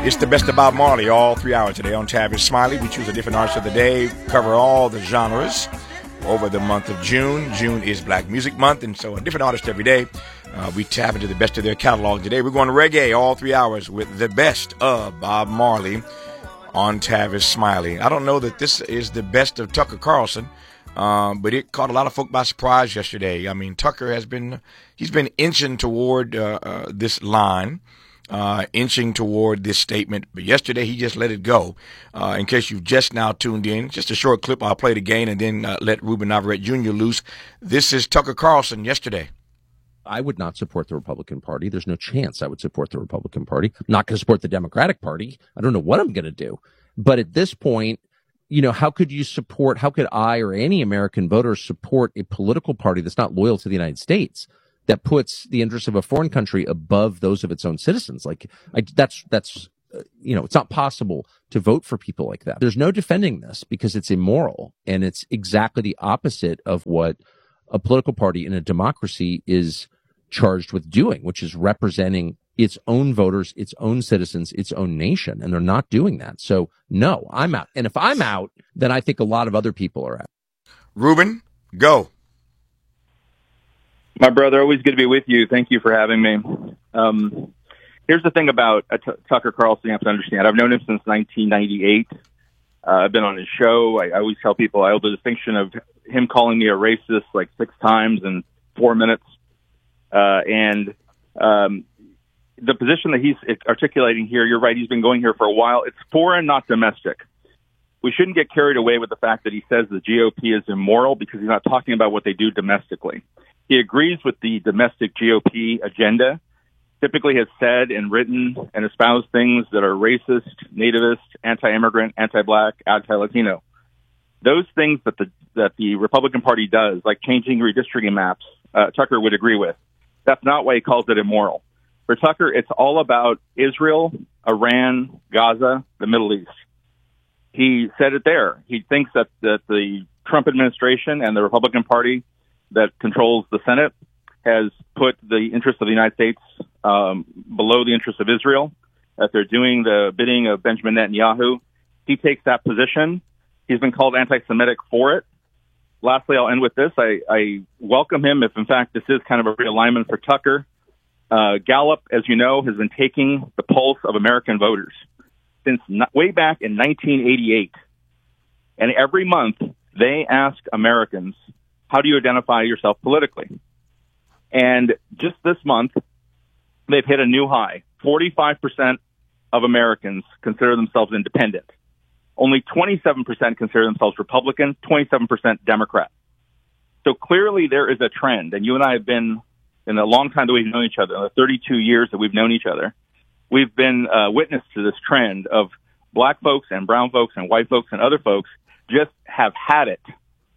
It's the best of Bob Marley all 3 hours today on Tavis Smiley. We choose a different artist of the day, cover all the genres over the month of June. June is Black Music Month, and so a different artist every day. We tap into the best of their catalog today. We're going to reggae all 3 hours with the best of Bob Marley on Tavis Smiley. I don't know that this is the best of Tucker Carlson, but it caught a lot of folk by surprise yesterday. I mean, Tucker he's been inching toward this line. Inching toward this statement, but yesterday he just let it go. In case you've just now tuned in, just a short clip. I'll play it again and then let Ruben Navarrete Jr. loose. This is Tucker Carlson yesterday. I would not support the Republican Party. There's no chance I would support the Republican Party. I'm not going to support the Democratic Party. I don't know what I'm going to do. But at this point, how could I or any American voter support a political party that's not loyal to the United States, that puts the interests of a foreign country above those of its own citizens? That's it's not possible to vote for people like that. There's no defending this because it's immoral, and it's exactly the opposite of what a political party in a democracy is charged with doing, which is representing its own voters, its own citizens, its own nation, and they're not doing that. So no, I'm out. And if I'm out, then I think a lot of other people are out. Ruben, go. My brother, always good to be with you. Thank you for having me. Here's the thing about Tucker Carlson you have to understand. I've known him since 1998. I've been on his show. I always tell people I hold the distinction of him calling me a racist like 6 times in 4 minutes. And the position that he's articulating here, you're right, he's been going here for a while. It's foreign, not domestic. We shouldn't get carried away with the fact that he says the GOP is immoral because he's not talking about what they do domestically. He agrees with the domestic GOP agenda, typically has said and written and espoused things that are racist, nativist, anti-immigrant, anti-black, anti-Latino. Those things that the Republican Party does, like changing redistricting maps, Tucker would agree with. That's not why he calls it immoral. For Tucker, it's all about Israel, Iran, Gaza, the Middle East. He said it there. He thinks that the Trump administration and the Republican Party that controls the Senate has put the interests of the United States below the interests of Israel, that they're doing the bidding of Benjamin Netanyahu. He takes that position. He's been called anti-Semitic for it. Lastly, I'll end with this. I welcome him if, in fact, this is kind of a realignment for Tucker. Gallup, as you know, has been taking the pulse of American voters since way back in 1988. And every month, they ask Americans, how do you identify yourself politically? And just this month, they've hit a new high. 45% of Americans consider themselves independent. Only 27% consider themselves Republican, 27% Democrat. So clearly there is a trend, and you and I have been, in a long time that we've known each other, the 32 years that we've known each other, we've been witness to this trend of black folks and brown folks and white folks and other folks just have had it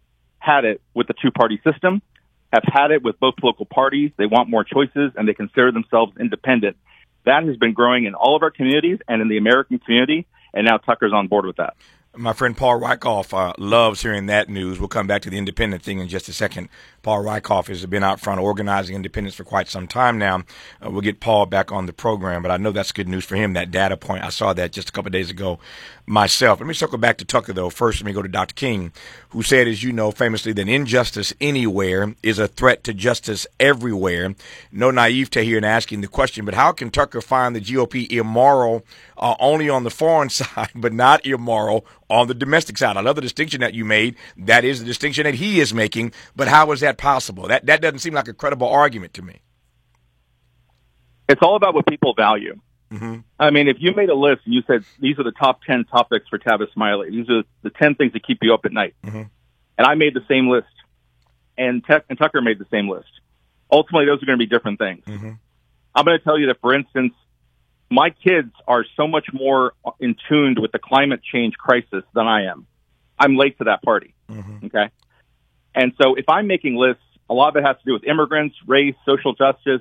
with the two-party system, have had it with both political parties. They want more choices, and they consider themselves independent. That has been growing in all of our communities and in the American community, and now Tucker's on board with that. My friend Paul Rieckhoff loves hearing that news. We'll come back to the independent thing in just a second. Paul Rieckhoff has been out front organizing independence for quite some time now. We'll get Paul back on the program, but I know that's good news for him, that data point. I saw that just a couple of days ago myself. Let me circle back to Tucker, though. First, let me go to Dr. King, who said, as you know, famously, that injustice anywhere is a threat to justice everywhere. No naivete here in asking the question, but how can Tucker find the GOP immoral only on the foreign side, but not immoral on the domestic side? I love the distinction that you made. That is the distinction that he is making, but how is that possible? That doesn't seem like a credible argument to me. It's all about what people value. Mm-hmm. I mean, if you made a list and you said, these are the top 10 topics for Tavis Smiley, these are the 10 things that keep you up at night. Mm-hmm. And I made the same list, and Tucker made the same list. Ultimately, those are going to be different things. Mm-hmm. I'm going to tell you that, for instance, my kids are so much more in tune with the climate change crisis than I am. I'm late to that party. Mm-hmm. Okay. And so if I'm making lists, a lot of it has to do with immigrants, race, social justice.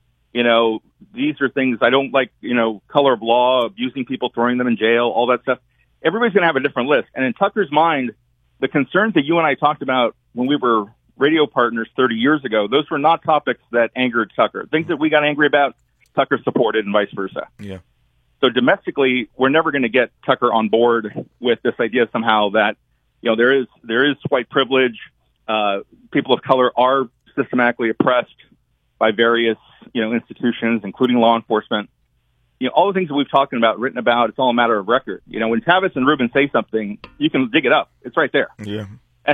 These are things I don't like, color of law, abusing people, throwing them in jail, all that stuff. Everybody's going to have a different list. And in Tucker's mind, the concerns that you and I talked about when we were radio partners 30 years ago, those were not topics that angered Tucker. Things that we got angry about, Tucker supported and vice versa. Yeah. So domestically, we're never going to get Tucker on board with this idea somehow that, there is white privilege. People of color are systematically oppressed by various, institutions, including law enforcement. All the things that we've talked about, written about, it's all a matter of record. When Tavis and Rubin say something, you can dig it up. It's right there. Yeah.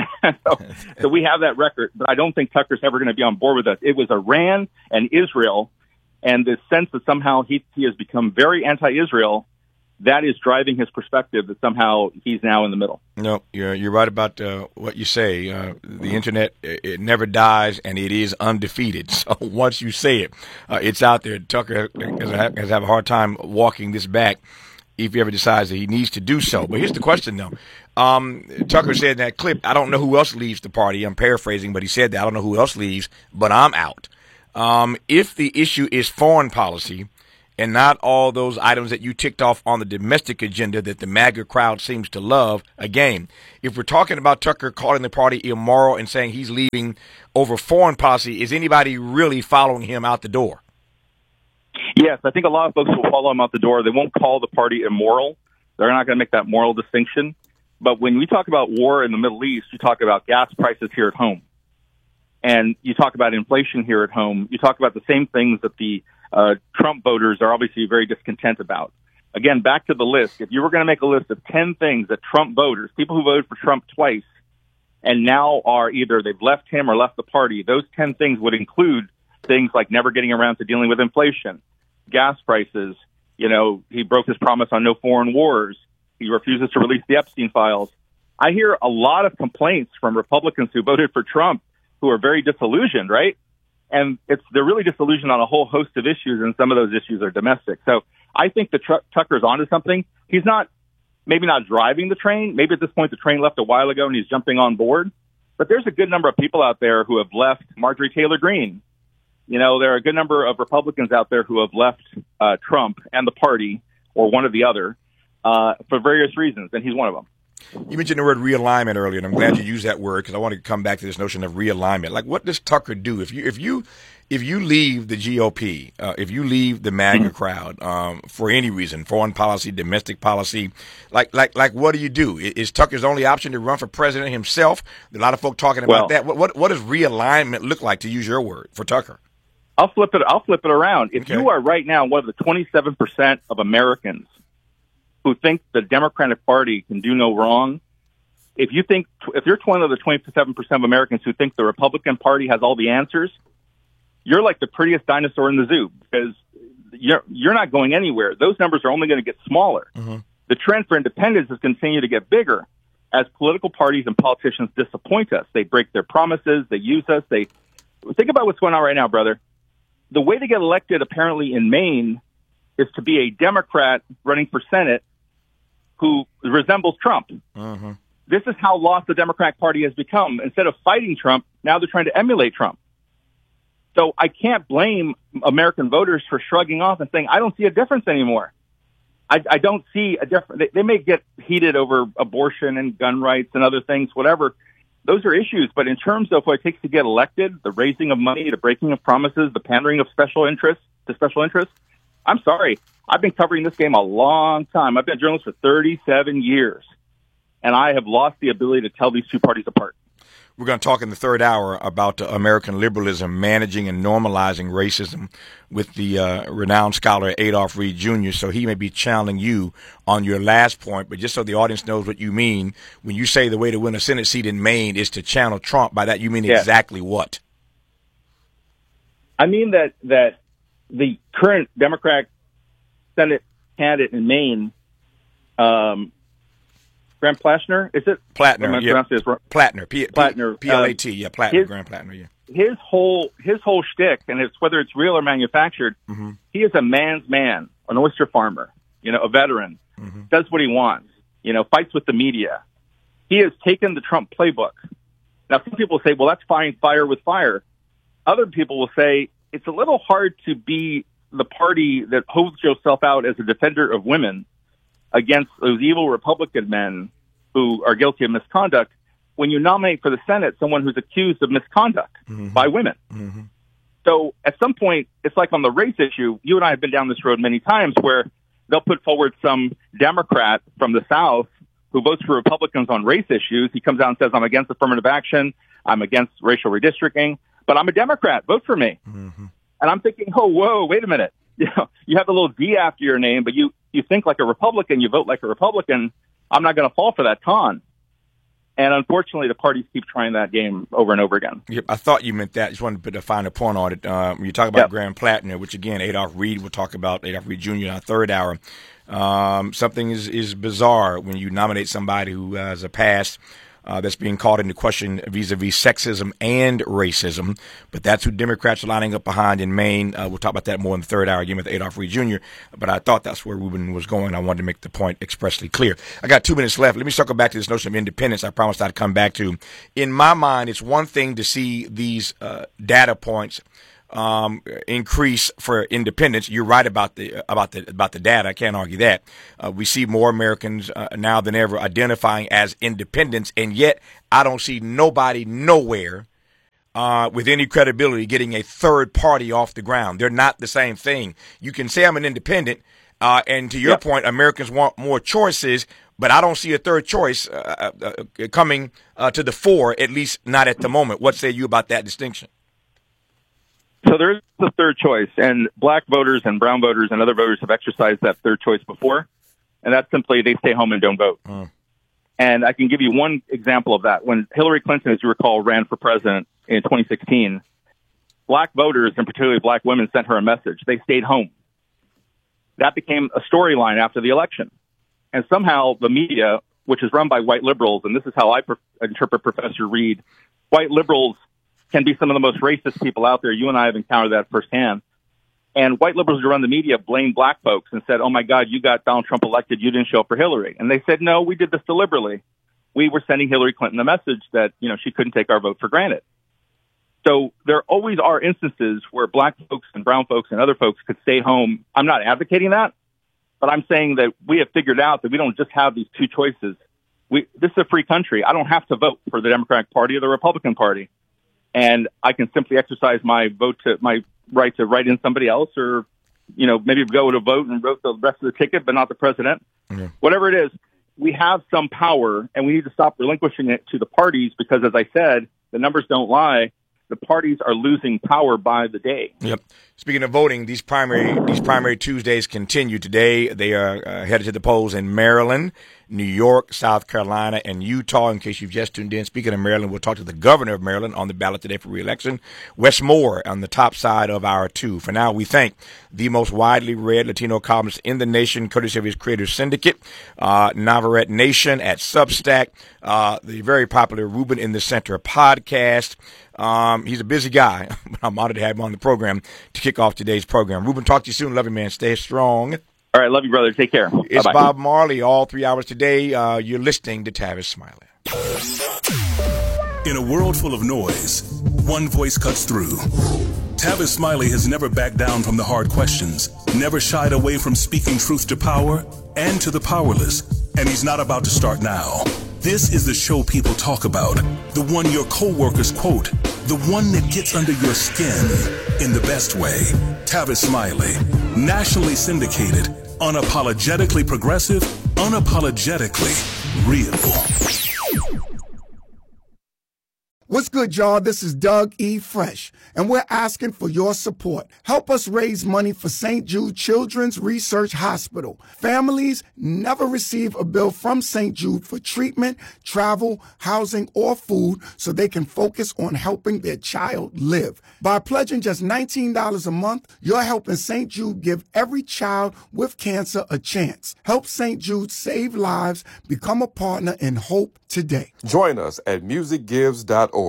So we have that record, but I don't think Tucker's ever going to be on board with us. It was Iran and Israel, and this sense that somehow he has become very anti-Israel, that is driving his perspective that somehow he's now in the middle. No, you're right about what you say. The internet, it never dies, and it is undefeated. So once you say it, it's out there. Tucker has have a hard time walking this back if he ever decides that he needs to do so. But here's the question, though. Tucker said in that clip, I don't know who else leaves the party. I'm paraphrasing, but he said that I don't know who else leaves, but I'm out. If the issue is foreign policy, and not all those items that you ticked off on the domestic agenda that the MAGA crowd seems to love. Again, if we're talking about Tucker calling the party immoral and saying he's leaving over foreign policy, is anybody really following him out the door? Yes, I think a lot of folks will follow him out the door. They won't call the party immoral. They're not going to make that moral distinction. But when we talk about war in the Middle East, you talk about gas prices here at home. And you talk about inflation here at home. You talk about the same things that the Trump voters are obviously very discontent about. Again, back to the list. If you were going to make a list of 10 things that Trump voters, people who voted for Trump twice, and now are either they've left him or left the party, those 10 things would include things like never getting around to dealing with inflation, gas prices. He broke his promise on no foreign wars. He refuses to release the Epstein files. I hear a lot of complaints from Republicans who voted for Trump who are very disillusioned, right? And they're really disillusioned on a whole host of issues, and some of those issues are domestic. So I think that Tucker's onto something. He's maybe not driving the train. Maybe at this point the train left a while ago and he's jumping on board. But there's a good number of people out there who have left Marjorie Taylor Greene. There are a good number of Republicans out there who have left Trump and the party, or one or the other, for various reasons, and he's one of them. You mentioned the word realignment earlier, and I'm glad you used that word because I want to come back to this notion of realignment. Like, what does Tucker do if you leave the GOP, if you leave the MAGA crowd for any reason, foreign policy, domestic policy, like what do? Is Tucker's only option to run for president himself? There are a lot of folk talking about that. What does realignment look like, to use your word, for Tucker? I'll flip it around. If you are right now one of the 27% of Americans who think the Democratic Party can do no wrong, if you're one of the 27% of Americans who think the Republican Party has all the answers, you're like the prettiest dinosaur in the zoo, because you're not going anywhere. Those numbers are only going to get smaller. Mm-hmm. The trend for independence is continue to get bigger as political parties and politicians disappoint us. They break their promises. They use us. Think about what's going on right now, brother. The way to get elected, apparently, in Maine is to be a Democrat running for Senate who resembles Trump. Mm-hmm. This is how lost the Democratic Party has become. Instead of fighting Trump, now they're trying to emulate Trump. So I can't blame American voters for shrugging off and saying, I don't see a difference anymore. I don't see a difference. They may get heated over abortion and gun rights and other things, whatever. Those are issues. But in terms of what it takes to get elected, the raising of money, the breaking of promises, the pandering of special interests, I'm sorry. I've been covering this game a long time. I've been a journalist for 37 years, and I have lost the ability to tell these two parties apart. We're going to talk in the third hour about American liberalism managing and normalizing racism with the renowned scholar Adolph Reed Jr., so he may be challenging you on your last point. But just so the audience knows what you mean, when you say the way to win a Senate seat in Maine is to channel Trump, by that you mean exactly what? I mean that the current Democratic Senate candidate in Maine, Graham Platner, is it? Platner, yeah. Platner, Platner, P-L-A-T, yeah, Platner, Graham Platner, yeah. His whole shtick, and it's whether it's real or manufactured, mm-hmm. He is a man's man, an oyster farmer, a veteran, mm-hmm. does what he wants, fights with the media. He has taken the Trump playbook. Now, some people say, well, that's fighting fire with fire. Other people will say, it's a little hard to be the party that holds yourself out as a defender of women against those evil Republican men who are guilty of misconduct when you nominate for the Senate someone who's accused of misconduct mm-hmm. by women. Mm-hmm. So at some point, it's like on the race issue, you and I have been down this road many times where they'll put forward some Democrat from the South who votes for Republicans on race issues. He comes out and says, I'm against affirmative action. I'm against racial redistricting, but I'm a Democrat. Vote for me. Mm-hmm. And I'm thinking, oh, whoa, wait a minute. You know, you have the little D after your name, but you think like a Republican, you vote like a Republican. I'm not going to fall for that con. And unfortunately, the parties keep trying that game over and over again. Yep, I thought you meant that. Just wanted to put a finer point on it. When you talk about Graham Plattner, which again, Adolph Reed, we'll talk about Adolph Reed Jr. in our third hour. Something is bizarre when you nominate somebody who has a past that's being called into question vis-a-vis sexism and racism. But that's who Democrats are lining up behind in Maine. We'll talk about that more in the third hour again with Adolph Reed Jr. But I thought that's where Ruben was going. I wanted to make the point expressly clear. I got 2 minutes left. Let me circle back to this notion of independence I promised I'd come back to. In my mind, it's one thing to see these data points increase for independence. You're right about the data. I can't argue that. We see more Americans now than ever identifying as independents, and yet I don't see nobody nowhere with any credibility getting a third party off the ground. They're not the same thing. You can say I'm an independent, and to your point, Americans want more choices, but I don't see a third choice coming to the fore, at least not at the moment. What say you about that distinction? So there's the third choice, and black voters and brown voters and other voters have exercised that third choice before, and that's simply they stay home and don't vote. And I can give you one example of that. When Hillary Clinton, as you recall, ran for president in 2016, black voters, and particularly black women, sent her a message. They stayed home. That became a storyline after the election. And somehow the media, which is run by white liberals, and this is how I interpret Professor Reed, white liberals can be some of the most racist people out there. You and I have encountered that firsthand. And white liberals who run the media blamed black folks and said, oh, my God, you got Donald Trump elected. You didn't show up for Hillary. And they said, no, we did this deliberately. We were sending Hillary Clinton a message that, you know, she couldn't take our vote for granted. So there always are instances where black folks and brown folks and other folks could stay home. I'm not advocating that, but I'm saying that we have figured out that we don't just have these two choices. This is a free country. I don't have to vote for the Democratic Party or the Republican Party. And I can simply exercise my right to write in somebody else, or, you know, maybe go to vote and vote the rest of the ticket, but not the president. Mm-hmm. Whatever it is, we have some power, and we need to stop relinquishing it to the parties because, as I said, the numbers don't lie. The parties are losing power by the day. Yep. Speaking of voting, these primary Tuesdays continue today. They are headed to the polls in Maryland, New York, South Carolina, and Utah. In case you've just tuned in, speaking of Maryland, we'll talk to the governor of Maryland on the ballot today for re-election. Wes Moore on the top side of our two. For now, we thank the most widely read Latino columnist in the nation, courtesy of his Creators Syndicate, Navarrete Nation at Substack, the very popular Ruben in the Center podcast. He's a busy guy, but I'm honored to have him on the program to kick off today's program. Ruben, talk to you soon. Love you, man. Stay strong. All right. Love you, brother. Take care. It's Bye-bye. Bob Marley all 3 hours today. You're listening to Tavis Smiley. In a world full of noise, one voice cuts through. Tavis Smiley has never backed down from the hard questions, never shied away from speaking truth to power and to the powerless, and he's not about to start now. This is the show people talk about, the one your coworkers quote, the one that gets under your skin in the best way. Tavis Smiley, nationally syndicated, unapologetically progressive, unapologetically real. What's good, y'all? This is Doug E. Fresh, and we're asking for your support. Help us raise money for St. Jude Children's Research Hospital. Families never receive a bill from St. Jude for treatment, travel, housing, or food so they can focus on helping their child live. By pledging just $19 a month, you're helping St. Jude give every child with cancer a chance. Help St. Jude save lives. Become a partner in hope today. Join us at musicgives.org.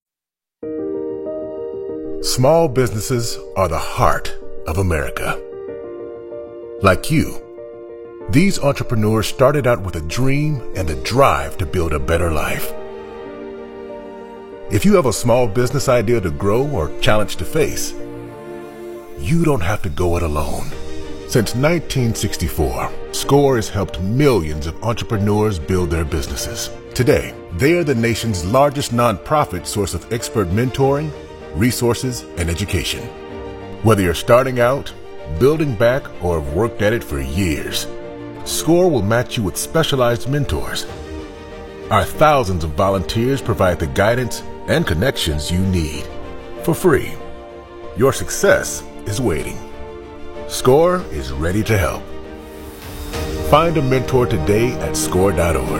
Small businesses are the heart of America. Like you, these entrepreneurs started out with a dream and a drive to build a better life. If you have a small business idea to grow or challenge to face, you don't have to go it alone. Since 1964, SCORE has helped millions of entrepreneurs build their businesses. Today, they are the nation's largest nonprofit source of expert mentoring, resources, and education. Whether you're starting out, building back, or have worked at it for years. SCORE will match you with specialized mentors. Our thousands of volunteers provide the guidance and connections you need for free. Your success is waiting. SCORE is ready to help. Find a mentor today at SCORE.org.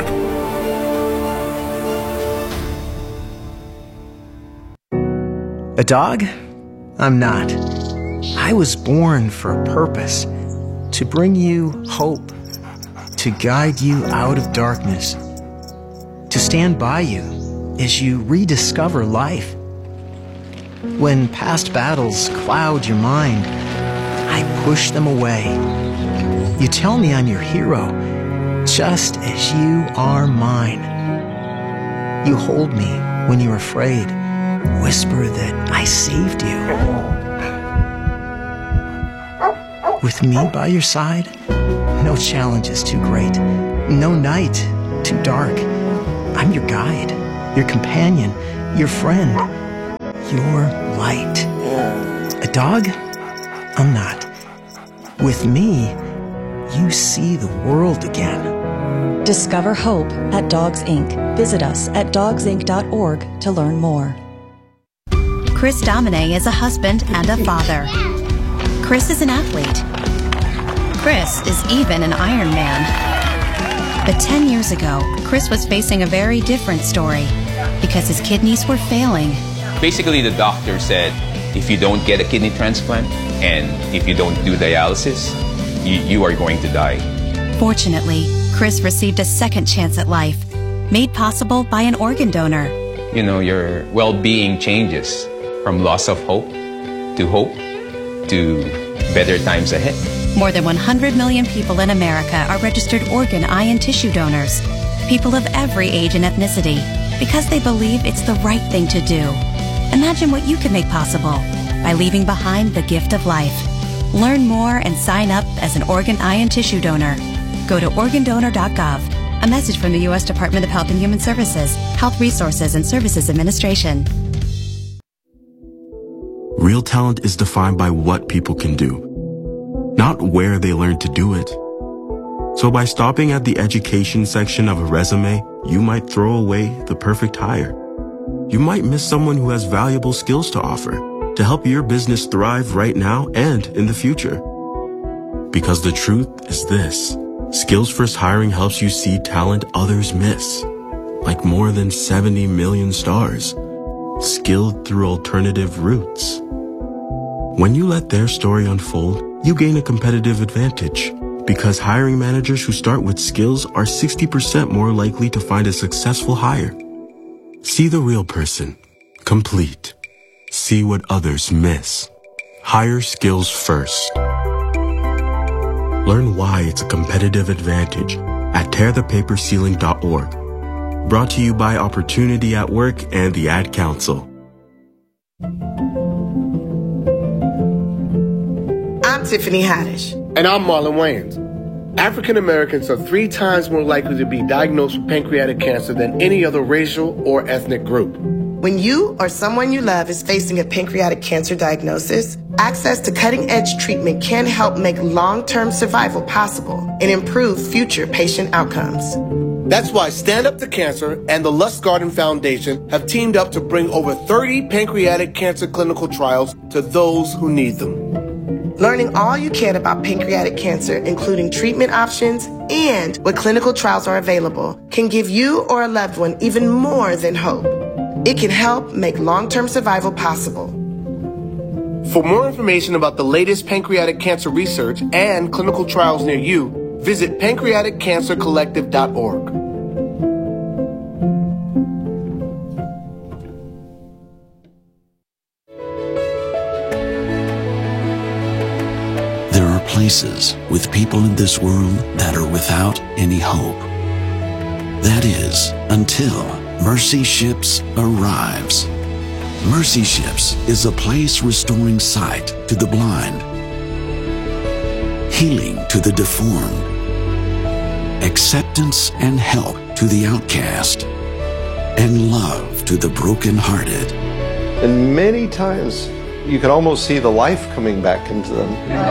A dog? I'm not. I was born for a purpose, to bring you hope, to guide you out of darkness, to stand by you as you rediscover life. When past battles cloud your mind, I push them away. You tell me I'm your hero, just as you are mine. You hold me when you're afraid, whisper that I saved you. With me by your side, no challenge is too great, no night too dark. I'm your guide, your companion, your friend, your light. A dog? I'm not. With me, you see the world again. Discover hope at Dogs Inc. Visit us at dogsinc.org to learn more. Chris Domine is a husband and a father. Chris is an athlete. Chris is even an Iron Man. But 10 years ago, Chris was facing a very different story because his kidneys were failing. Basically, the doctor said, if you don't get a kidney transplant and if you don't do dialysis, you are going to die. Fortunately, Chris received a second chance at life, made possible by an organ donor. You know, your well-being changes from loss of hope to better times ahead. More than 100 million people in America are registered organ, eye, and tissue donors. People of every age and ethnicity, because they believe it's the right thing to do. Imagine what you can make possible by leaving behind the gift of life. Learn more and sign up as an organ, eye, and tissue donor. Go to organdonor.gov. A message from the U.S. Department of Health and Human Services, Health Resources and Services Administration. Real talent is defined by what people can do, not where they learn to do it. So by stopping at the education section of a resume, you might throw away the perfect hire. You might miss someone who has valuable skills to offer to help your business thrive right now and in the future. Because the truth is this: Skills First Hiring helps you see talent others miss, like more than 70 million stars, skilled through alternative routes. When you let their story unfold, you gain a competitive advantage, because hiring managers who start with skills are 60% more likely to find a successful hire. See the real person, complete. See what others miss. Hire skills first. Learn why it's a competitive advantage at tearthepaperceiling.org. Brought to you by Opportunity at Work and the Ad Council. I'm Tiffany Haddish. And I'm Marlon Wayans. African Americans are 3 times more likely to be diagnosed with pancreatic cancer than any other racial or ethnic group. When you or someone you love is facing a pancreatic cancer diagnosis, access to cutting-edge treatment can help make long-term survival possible and improve future patient outcomes. That's why Stand Up to Cancer and the Lustgarten Foundation have teamed up to bring over 30 pancreatic cancer clinical trials to those who need them. Learning all you can about pancreatic cancer, including treatment options and what clinical trials are available, can give you or a loved one even more than hope. It can help make long-term survival possible. For more information about the latest pancreatic cancer research and clinical trials near you, visit pancreaticcancercollective.org. There are places with people in this world that are without any hope. That is, until Mercy Ships arrives. Mercy Ships is a place restoring sight to the blind, healing to the deformed, acceptance and help to the outcast, and love to the brokenhearted. And many times You can almost see the life coming back into them.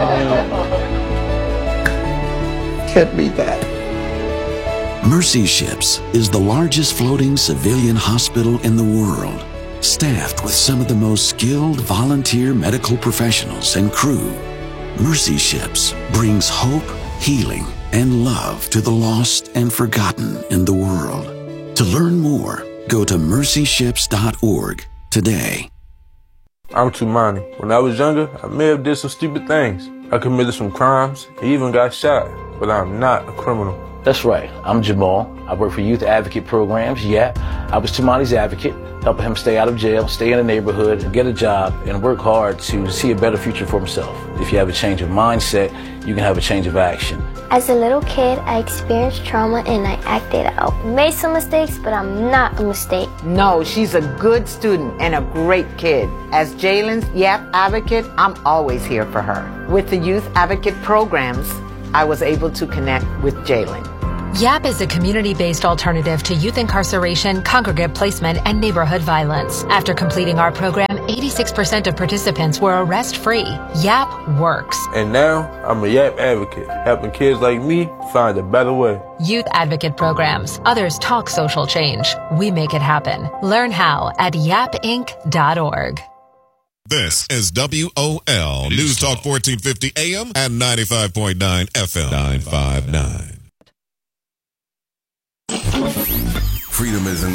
Can't beat that. Mercy Ships is the largest floating civilian hospital in the world, staffed with some of the most skilled volunteer medical professionals and crew. Mercy Ships brings hope, healing, and love to the lost and forgotten in the world. To learn more, go to mercyships.org today. I'm Tumani. When I was younger, I may have did some stupid things. I committed some crimes, and even got shot, but I'm not a criminal. That's right. I'm Jamal. I work for Youth Advocate Programs, YAP. I was Tumani's advocate, helping him stay out of jail, stay in the neighborhood, get a job, and work hard to see a better future for himself. If you have a change of mindset, you can have a change of action. As a little kid, I experienced trauma and I acted out. Made some mistakes, but I'm not a mistake. No, she's a good student and a great kid. As Jalen's YAP advocate, I'm always here for her. With the Youth Advocate Programs, I was able to connect with Jalen. YAP is a community-based alternative to youth incarceration, congregate placement, and neighborhood violence. After completing our program, 86% of participants were arrest-free. YAP works. And now, I'm a YAP advocate, helping kids like me find a better way. Youth Advocate Programs. Others talk social change. We make it happen. Learn how at yapinc.org. This is WOL News Talk 1450 AM and 95.9 FM 959. Freedom isn't